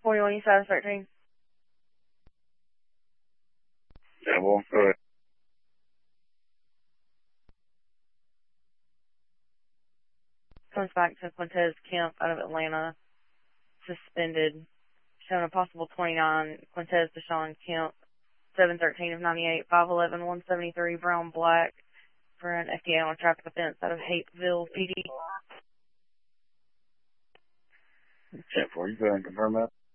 41 East Side of 13. Yeah, well, go ahead. Comes back to Quintez Kemp out of Atlanta, suspended, showing a possible 29. Quintez Deshaun Kemp, 713 of 98, 5'11", 173, brown black, for an FDA on a traffic offense out of Hapeville PD. 10-4, you go ahead and confirm that.